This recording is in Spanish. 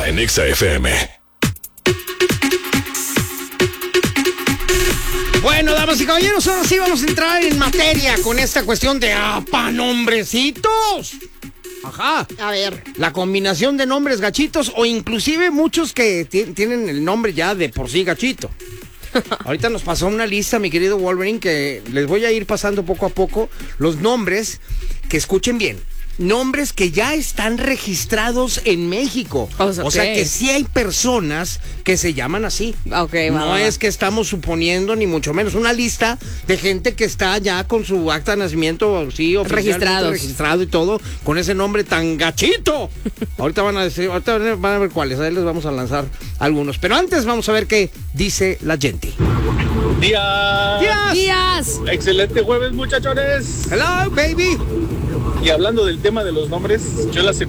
Chama en Exa FM. Bueno, damas y caballeros, ahora sí vamos a entrar en materia con esta cuestión de nombrecitos. Ajá. A ver. La combinación de nombres gachitos o inclusive muchos que tienen el nombre ya de por sí gachito. Ahorita nos pasó una lista, mi querido Wolverine, que les voy a ir pasando poco a poco los nombres, que escuchen bien. Nombres que ya están registrados en México. O sea que sí hay personas que se llaman así. No es que estamos suponiendo ni mucho menos. Una lista de gente que está ya con su acta de nacimiento sí, registrado y todo, con ese nombre tan gachito. Ahorita van a ver cuáles. Ahí les vamos a lanzar algunos. Pero antes vamos a ver qué dice la gente. Días. Excelente jueves, muchachones. Hello, baby. Y hablando del tema de los nombres, yo en la